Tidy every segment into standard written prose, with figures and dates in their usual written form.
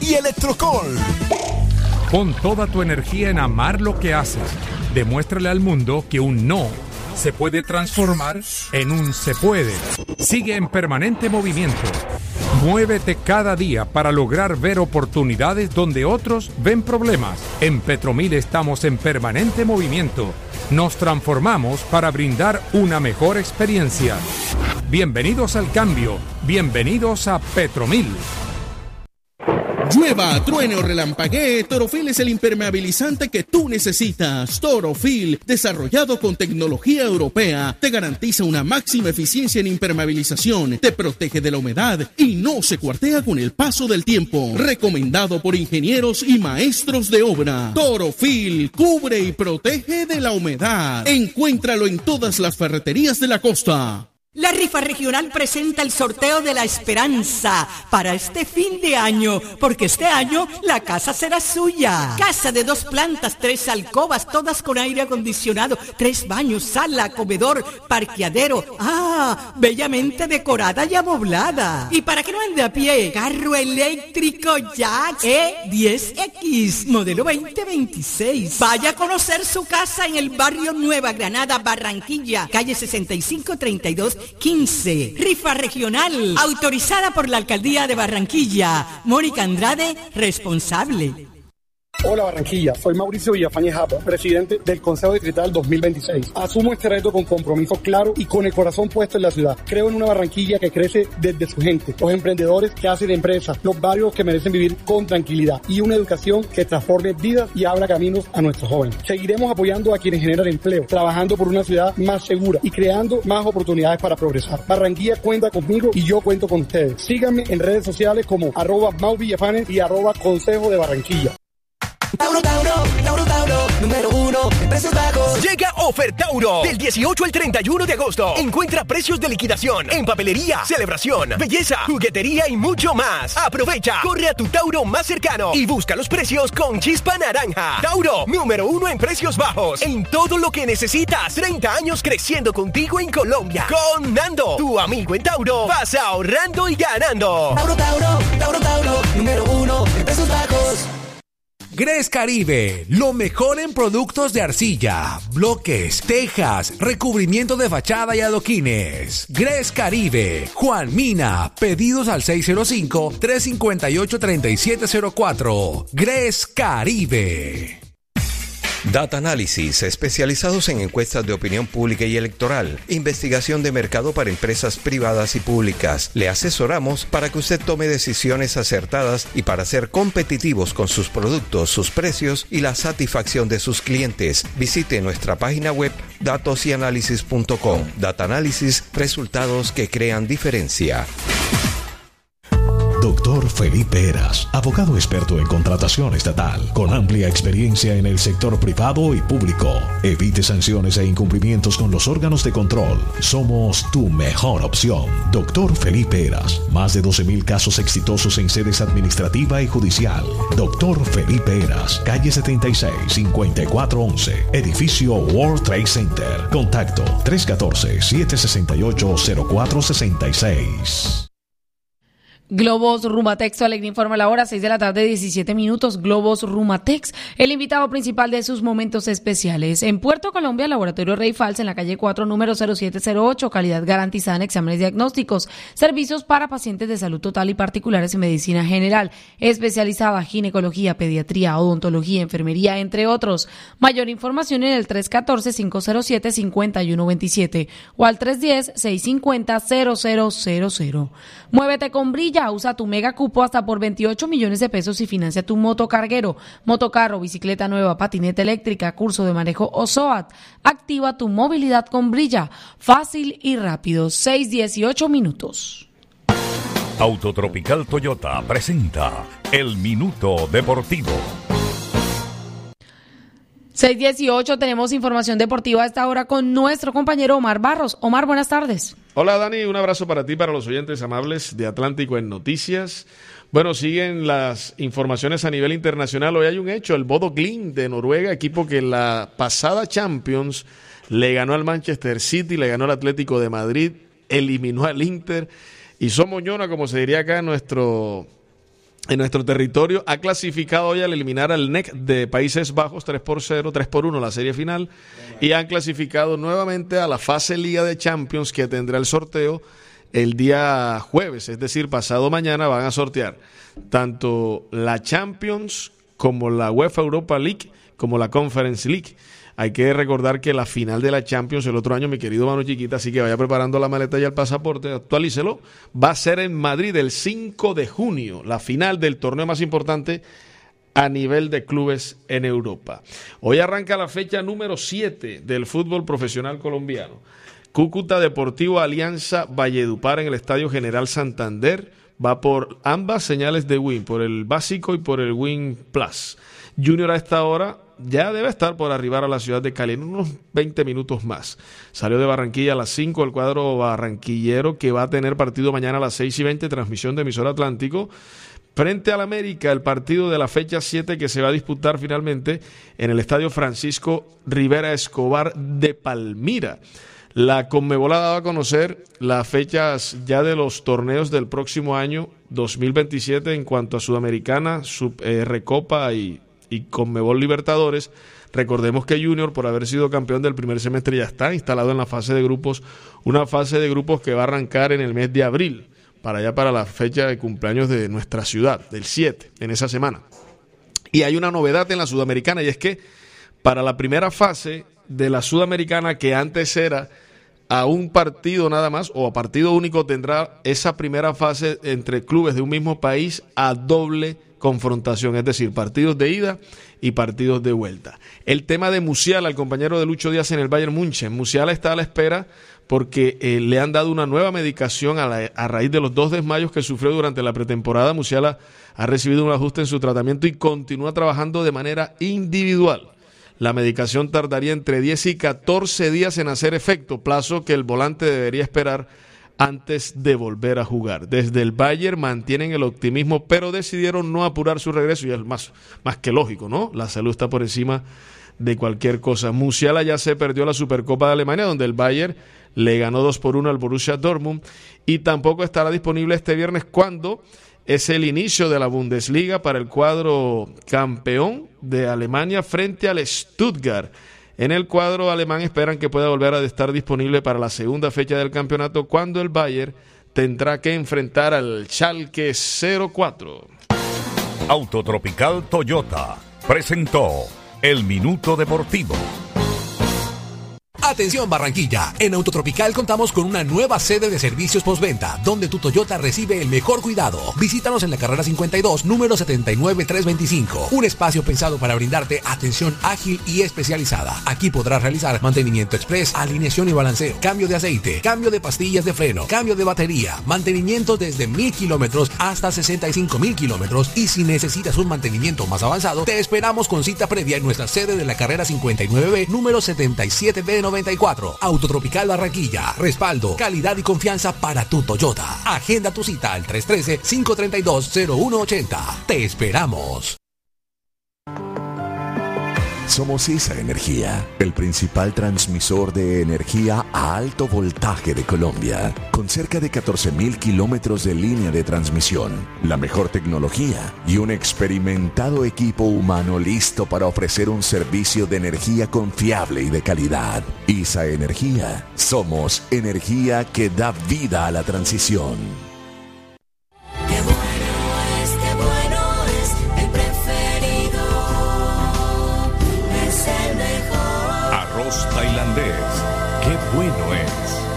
y Electrocol. Pon toda tu energía en amar lo que haces. Demuéstrale al mundo que un no se puede transformar en un se puede. Sigue en permanente movimiento. Muévete cada día para lograr ver oportunidades donde otros ven problemas. En Petromil estamos en permanente movimiento. Nos transformamos para brindar una mejor experiencia. Bienvenidos al cambio. Bienvenidos a Petromil. Llueva, truene o relampaguee, Torofil es el impermeabilizante que tú necesitas. Torofil, desarrollado con tecnología europea, te garantiza una máxima eficiencia en impermeabilización, te protege de la humedad y no se cuartea con el paso del tiempo. Recomendado por ingenieros y maestros de obra. Torofil, cubre y protege de la humedad. Encuéntralo en todas las ferreterías de la costa. La rifa regional presenta el sorteo de la esperanza para este fin de año, porque este año la casa será suya. Casa de 2 plantas, 3 alcobas, todas con aire acondicionado, 3 baños, sala, comedor, parqueadero. Bellamente decorada y amoblada. Y para que no ande a pie, carro eléctrico Jax E10X, modelo 2026. Vaya a conocer su casa en el barrio Nueva Granada, Barranquilla, calle 6532 15. Rifa regional, autorizada por la Alcaldía de Barranquilla. Mónica Andrade, responsable. Hola Barranquilla, soy Mauricio Villafañez Japa, presidente del Consejo Distrital 2026. Asumo este reto con compromiso claro y con el corazón puesto en la ciudad. Creo en una Barranquilla que crece desde su gente, los emprendedores que hacen empresas, los barrios que merecen vivir con tranquilidad y una educación que transforme vidas y abra caminos a nuestros jóvenes. Seguiremos apoyando a quienes generan empleo, trabajando por una ciudad más segura y creando más oportunidades para progresar. Barranquilla cuenta conmigo y yo cuento con ustedes. Síganme en redes sociales como @MauVillafañez y @Consejo de Barranquilla. Tauro, número 1 en precios bajos. Llega Ofertauro del 18 al 31 de agosto. Encuentra precios de liquidación en papelería, celebración, belleza, juguetería y mucho más. Aprovecha, corre a tu Tauro más cercano y busca los precios con chispa naranja. Tauro, número 1 en precios bajos. En todo lo que necesitas. 30 años creciendo contigo en Colombia. Con Nando, tu amigo en Tauro. Vas ahorrando y ganando. Tauro, número 1 en precios bajos. Gres Caribe, lo mejor en productos de arcilla, bloques, tejas, recubrimiento de fachada y adoquines. Gres Caribe, Juan Mina, pedidos al 605-358-3704. Gres Caribe. Data Análisis, especializados en encuestas de opinión pública y electoral, investigación de mercado para empresas privadas y públicas. Le asesoramos para que usted tome decisiones acertadas y para ser competitivos con sus productos, sus precios y la satisfacción de sus clientes. Visite nuestra página web datosyanalysis.com. Data Análisis, resultados que crean diferencia. Doctor Felipe Heras, abogado experto en contratación estatal, con amplia experiencia en el sector privado y público. Evite sanciones e incumplimientos con los órganos de control. Somos tu mejor opción. Doctor Felipe Heras, más de 12,000 casos exitosos en sedes administrativa y judicial. Doctor Felipe Heras, calle 76, 5411, edificio World Trade Center. Contacto 314-768-0466. Globos Rumatex, Alegre informa la hora, 6 de la tarde, 17 minutos. Globos Rumatex, el invitado principal de sus momentos especiales. En Puerto Colombia, Laboratorio Rey Fals, en la calle 4, número 0708, calidad garantizada en exámenes diagnósticos, servicios para pacientes de salud total y particulares en medicina general, especializada, ginecología, pediatría, odontología, enfermería, entre otros. Mayor información en el 314-507-5127 o al 310-650-0000. Muévete con Brilla. Usa tu mega cupo hasta por 28 millones de pesos y financia tu motocarguero, motocarro, bicicleta nueva, patineta eléctrica, curso de manejo o SOAT. Activa tu movilidad con Brilla. Fácil y rápido. 6:18 minutos. Autotropical Toyota presenta El Minuto Deportivo. 6:18, tenemos información deportiva a esta hora con nuestro compañero Omar Barros. Omar, buenas tardes. Hola Dani, un abrazo para ti, para los oyentes amables de Atlántico en Noticias. Bueno, siguen las informaciones a nivel internacional. Hoy hay un hecho, el Bodo Glimt de Noruega, equipo que en la pasada Champions le ganó al Manchester City, le ganó al Atlético de Madrid, eliminó al Inter, hizo moñona, como se diría acá, nuestro en nuestro territorio, ha clasificado hoy al eliminar al NEC de Países Bajos 3-0, 3-1 la serie final, y han clasificado nuevamente a la fase Liga de Champions, que tendrá el sorteo el día jueves, es decir, pasado mañana van a sortear tanto la Champions como la UEFA Europa League como la Conference League. Hay que recordar que la final de la Champions el otro año, mi querido Manu Chiquita, así que vaya preparando la maleta y el pasaporte, actualícelo, va a ser en Madrid el 5 de junio, la final del torneo más importante a nivel de clubes en Europa. Hoy arranca la fecha número 7 del fútbol profesional colombiano. Cúcuta Deportivo Alianza Valledupar en el Estadio General Santander, va por ambas señales de Win, por el básico y por el Win Plus. Junior a esta hora ya debe estar por arribar a la ciudad de Cali en unos 20 minutos más. Salió de Barranquilla a las 5 el cuadro barranquillero, que va a tener partido mañana a las 6:20, transmisión de Emisora Atlántico. Frente al América, el partido de la fecha 7 que se va a disputar finalmente en el Estadio Francisco Rivera Escobar de Palmira. La Conmebol ha dado a conocer las fechas ya de los torneos del próximo año 2027 en cuanto a Sudamericana, Recopa y Conmebol Libertadores. Recordemos que Junior, por haber sido campeón del primer semestre, ya está instalado en la fase de grupos, una fase de grupos que va a arrancar en el mes de abril, para la fecha de cumpleaños de nuestra ciudad, del 7, en esa semana. Y hay una novedad en la Sudamericana, y es que para la primera fase de la Sudamericana, que antes era a un partido nada más, o a partido único, tendrá esa primera fase entre clubes de un mismo país a doble confrontación, es decir, partidos de ida y partidos de vuelta. El tema de Musiala, el compañero de Lucho Díaz en el Bayern München. Musiala está a la espera porque le han dado una nueva medicación a raíz de los 2 desmayos que sufrió durante la pretemporada. Musiala ha recibido un ajuste en su tratamiento y continúa trabajando de manera individual. La medicación tardaría entre 10 y 14 días en hacer efecto, plazo que el volante debería esperar antes de volver a jugar. Desde el Bayern mantienen el optimismo, pero decidieron no apurar su regreso, y es más que lógico, ¿no? La salud está por encima de cualquier cosa. Musiala ya se perdió la Supercopa de Alemania, donde el Bayern le ganó 2-1 al Borussia Dortmund, y tampoco estará disponible este viernes, cuando es el inicio de la Bundesliga para el cuadro campeón de Alemania frente al Stuttgart. En el cuadro alemán esperan que pueda volver a estar disponible para la segunda fecha del campeonato, cuando el Bayern tendrá que enfrentar al Schalke 04. Autotropical Toyota presentó El Minuto Deportivo. Atención Barranquilla, en Autotropical contamos con una nueva sede de servicios postventa, donde tu Toyota recibe el mejor cuidado. Visítanos en la carrera 52, número 79325, un espacio pensado para brindarte atención ágil y especializada. Aquí podrás realizar mantenimiento express, alineación y balanceo, cambio de aceite, cambio de pastillas de freno, cambio de batería, mantenimiento desde 1000 kilómetros hasta 65,000 kilómetros, y si necesitas un mantenimiento más avanzado, te esperamos con cita previa en nuestra sede de la carrera 59B, número 77B94. Autotropical Barranquilla, respaldo, calidad y confianza para tu Toyota. Agenda tu cita al 313-532-0180. Te esperamos. Somos esa energía, el principal transmisor de energía a alto voltaje de Colombia, con cerca de 14,000 kilómetros de línea de transmisión, la mejor tecnología y un experimentado equipo humano listo para ofrecer un servicio de energía confiable y de calidad. ISA Energía, somos energía que da vida a la transición. Tailandés, qué bueno es.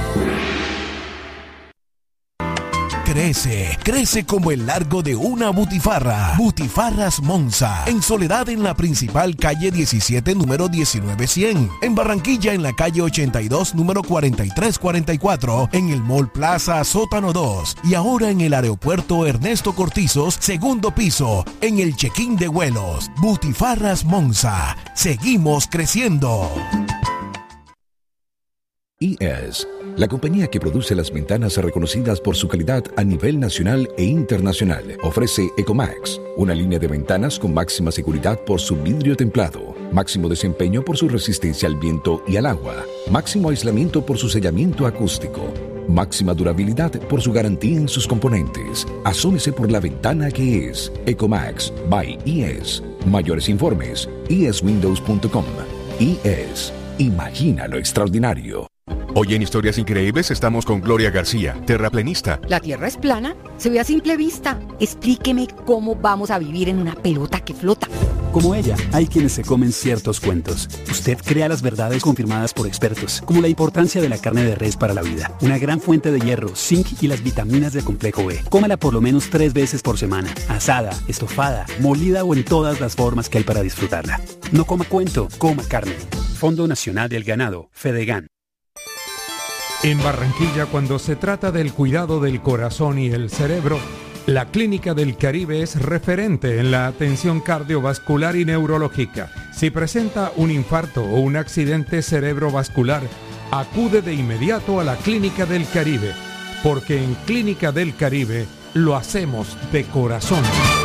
Crece como el largo de una butifarra. Butifarras Monza, en Soledad en la principal calle 17, número 19100. En Barranquilla en la calle 82, número 4344. En el Mall Plaza Sótano 2. Y ahora en el aeropuerto Ernesto Cortizos, segundo piso, en el check-in de vuelos. Butifarras Monza, seguimos creciendo. ES, la compañía que produce las ventanas reconocidas por su calidad a nivel nacional e internacional, ofrece Ecomax, una línea de ventanas con máxima seguridad por su vidrio templado, máximo desempeño por su resistencia al viento y al agua, máximo aislamiento por su sellamiento acústico, Máxima durabilidad por su garantía en sus componentes. Asómese por la ventana que es Ecomax by IES. Mayores informes, ieswindows.com. IES. Imagina lo extraordinario. Hoy en Historias Increíbles estamos con Gloria García, terraplenista. ¿La Tierra es plana? Se ve a simple vista. Explíqueme cómo vamos a vivir en una pelota que flota. Como ella, hay quienes se comen ciertos cuentos. Usted crea las verdades confirmadas por expertos, como la importancia de la carne de res para la vida, una gran fuente de hierro, zinc y las vitaminas del complejo B. Cómala por lo menos 3 veces por semana, asada, estofada, molida o en todas las formas que hay para disfrutarla. No coma cuento, coma carne. Fondo Nacional del Ganado, Fedegan. En Barranquilla, cuando se trata del cuidado del corazón y el cerebro, la Clínica del Caribe es referente en la atención cardiovascular y neurológica. Si presenta un infarto o un accidente cerebrovascular, acude de inmediato a la Clínica del Caribe, porque en Clínica del Caribe lo hacemos de corazón.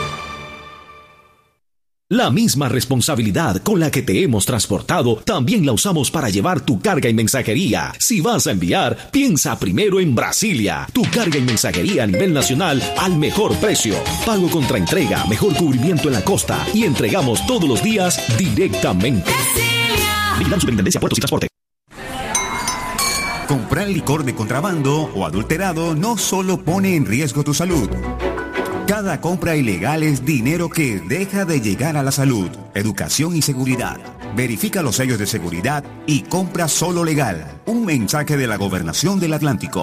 La misma responsabilidad con la que te hemos transportado, también la usamos para llevar tu carga y mensajería. Si vas a enviar, piensa primero en Brasilia. Tu carga y mensajería a nivel nacional al mejor precio. Pago contra entrega, mejor cubrimiento en la costa y entregamos todos los días directamente. Vigilante Superintendencia Puertos y Transporte. Comprar licor de contrabando o adulterado no solo pone en riesgo tu salud. Cada compra ilegal es dinero que deja de llegar a la salud, educación y seguridad. Verifica los sellos de seguridad y compra solo legal. Un mensaje de la Gobernación del Atlántico.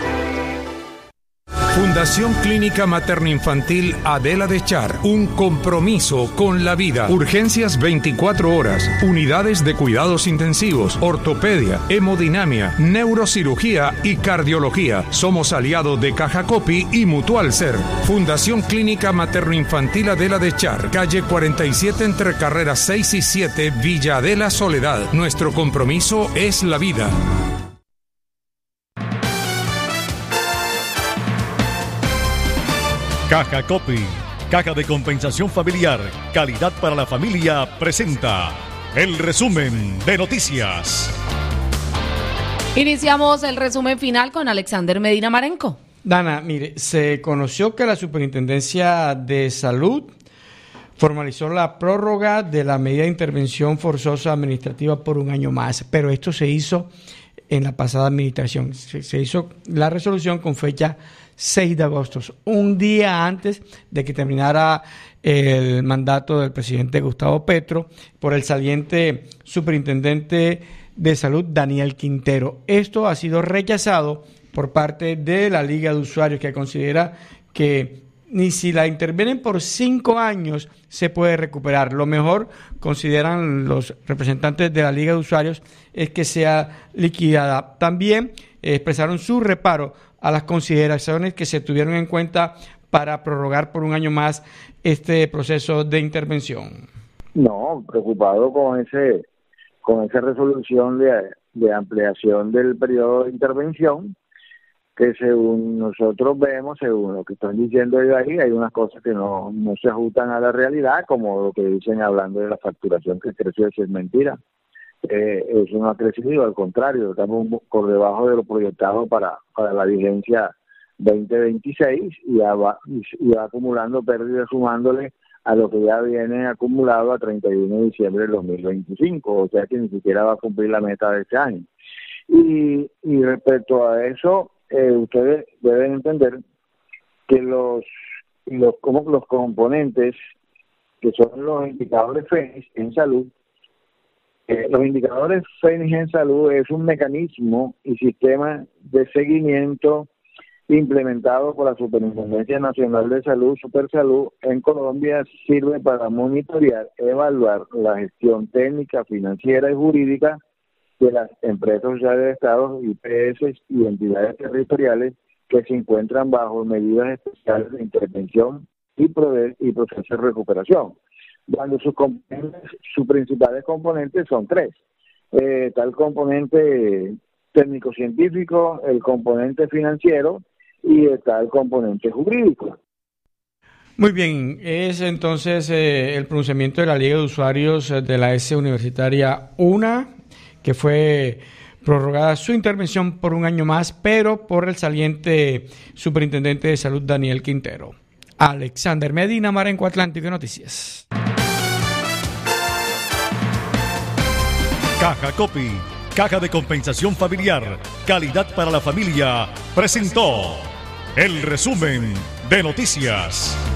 Fundación Clínica Materno-Infantil Adela de Char, un compromiso con la vida. Urgencias 24 horas, unidades de cuidados intensivos, ortopedia, hemodinamia, neurocirugía y cardiología. Somos aliados de Caja Copy y Mutual Ser. Fundación Clínica Materno-Infantil Adela de Char, calle 47 entre carreras 6 y 7, Villa Adela Soledad. Nuestro compromiso es la vida. Caja Copy, Caja de Compensación Familiar, calidad para la familia, presenta el resumen de noticias. Iniciamos el resumen final con Alexander Medina Marenco. Dana, mire, se conoció que la Superintendencia de Salud formalizó la prórroga de la medida de intervención forzosa administrativa por un año más, pero esto se hizo en la pasada administración. Se hizo la resolución con fecha 6 de agosto, un día antes de que terminara el mandato del presidente Gustavo Petro por el saliente superintendente de salud Daniel Quintero. Esto ha sido rechazado por parte de la Liga de Usuarios, que considera que ni si la intervienen por 5 años se puede recuperar. Lo mejor, consideran los representantes de la Liga de Usuarios, es que sea liquidada. También expresaron su reparo a las consideraciones que se tuvieron en cuenta para prorrogar por un año más este proceso de intervención. No, preocupado con esa resolución de ampliación del periodo de intervención, que según nosotros vemos, según lo que están diciendo ellos ahí, hay unas cosas que no se ajustan a la realidad, como lo que dicen hablando de la facturación que creció, eso es mentira. Eso no ha crecido, al contrario, estamos por debajo de lo proyectado para la vigencia 2026 y va acumulando pérdidas, sumándole a lo que ya viene acumulado a 31 de diciembre del 2025, o sea que ni siquiera va a cumplir la meta de este año. Y respecto a eso, ustedes deben entender que los componentes que son los indicadores FENIX en salud, los indicadores FENIX en salud es un mecanismo y sistema de seguimiento implementado por la Superintendencia Nacional de Salud, Supersalud, en Colombia. Sirve para monitorear, evaluar la gestión técnica, financiera y jurídica de las empresas sociales de Estado, IPS y entidades territoriales que se encuentran bajo medidas especiales de intervención y proceso de recuperación. Cuando sus principales componentes son 3. Está el componente técnico-científico, el componente financiero y está el componente jurídico. Muy bien, es entonces el pronunciamiento de la Liga de Usuarios de la S Universitaria UNA, que fue prorrogada su intervención por un año más, pero por el saliente superintendente de salud Daniel Quintero. Alexander Medina, Marenco Atlántico Noticias. Caja Copy, Caja de Compensación Familiar, calidad para la familia, presentó el resumen de noticias.